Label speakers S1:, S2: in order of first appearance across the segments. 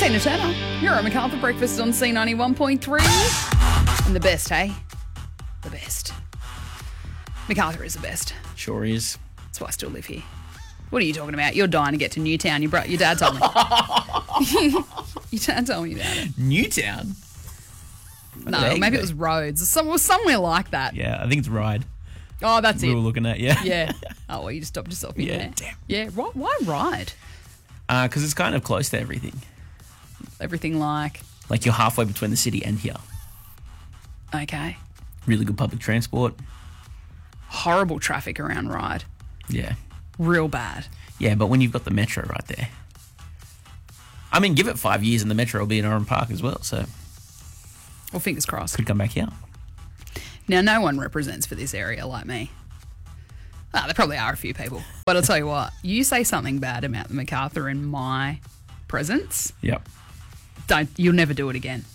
S1: Tina Turner. You're at MacArthur Breakfast on C91.3. And the best, hey? The best. MacArthur is the best.
S2: Sure is.
S1: That's why I still live here. What are you talking about? You're dying to get to Newtown. Your dad told me. Your dad told me about it.
S2: Newtown?
S1: No, maybe it was Rhodes. It was somewhere like that.
S2: Yeah, I think it's Ryde.
S1: Oh, that's
S2: We
S1: it.
S2: were looking at, yeah.
S1: Yeah. Oh, well, you just stopped yourself in there.
S2: Damn.
S1: Yeah, why Ride?
S2: Because it's kind of close to everything.
S1: Everything like...
S2: Like you're halfway between the city and here.
S1: Okay.
S2: Really good public transport.
S1: Horrible traffic around Ride.
S2: Yeah.
S1: Real bad.
S2: Yeah, but when you've got the metro right there. I mean, give it 5 years and the metro will be in Oran Park as well, so...
S1: Well, fingers crossed.
S2: Could come back here.
S1: Now, no one represents for this area like me. There probably are a few people. But I'll tell you what, you say something bad about the MacArthur in my presence,
S2: Yep.
S1: you'll never do it again.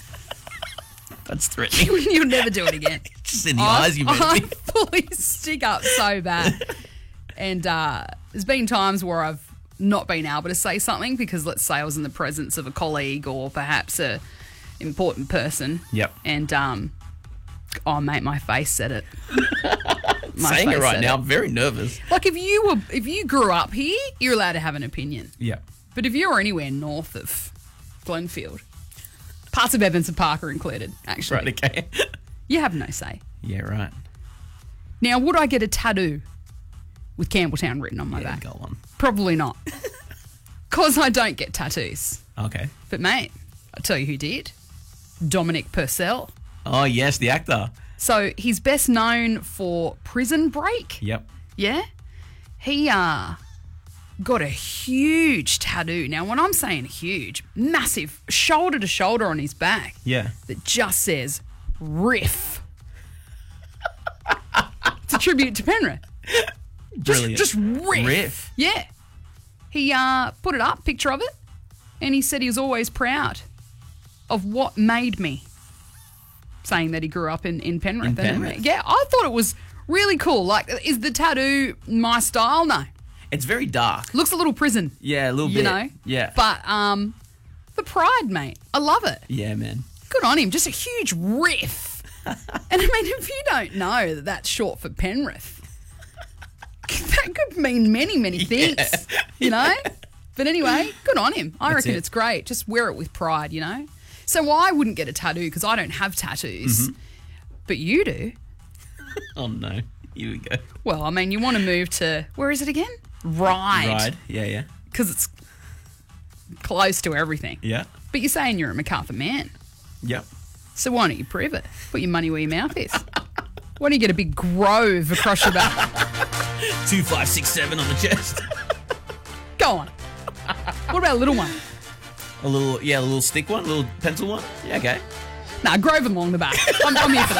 S2: That's threatening.
S1: You'll never do it again.
S2: Just in the eyes you made
S1: I
S2: me.
S1: fully stick up so bad. And there's been times where I've not been able to say something because, let's say, I was in the presence of a colleague or perhaps a important person.
S2: Yep.
S1: And, oh, mate, my face said it.
S2: Saying it right now, I'm very nervous.
S1: Like, if you grew up here, you're allowed to have an opinion.
S2: Yeah.
S1: But if you were anywhere north of Glenfield, parts of Evans and Parker included, actually,
S2: Right, okay.
S1: you have no say.
S2: Yeah, right.
S1: Now, would I get a tattoo with Campbelltown written on my
S2: Yeah,
S1: back?
S2: go on.
S1: Probably not. Because I don't get tattoos.
S2: Okay.
S1: But, mate, I'll tell you who did. Dominic Purcell.
S2: Oh, yes, the actor.
S1: So he's best known for Prison Break.
S2: Yep.
S1: Yeah? He got a huge tattoo. Now, when I'm saying huge, massive, shoulder to shoulder on his back
S2: Yeah.
S1: that just says Riff. It's a tribute to Penrith.
S2: Brilliant.
S1: Just Riff.
S2: Riff.
S1: Yeah. He put it up, picture of it, and he said he was always proud of what made me, saying that he grew up in Penrith.
S2: In Penrith.
S1: Yeah, I thought it was really cool. Like, is the tattoo my style? No.
S2: It's very dark.
S1: Looks a little prison.
S2: Yeah, a little bit.
S1: You know?
S2: Yeah.
S1: But the pride, mate. I love it.
S2: Yeah, man.
S1: Good on him. Just a huge riff. And I mean, if you don't know that that's short for Penrith, that could mean many, many things, you know? But anyway, good on him. I reckon it's great. Just wear it with pride, you know? So I wouldn't get a tattoo because I don't have tattoos.
S2: Mm-hmm.
S1: But you do.
S2: Oh, no. Here we go.
S1: Well, I mean, you want to move to, where is it again? Ride.
S2: Yeah, yeah.
S1: Because it's close to everything.
S2: Yeah.
S1: But you're saying you're a MacArthur man.
S2: Yep.
S1: So why don't you prove it? Put your money where your mouth is. Why don't you get a big grove across your back?
S2: 2567 on the chest.
S1: Go on. What about a little one?
S2: A little stick one, a little pencil one. Yeah, okay.
S1: Nah, grove them along the back. I'm here for that.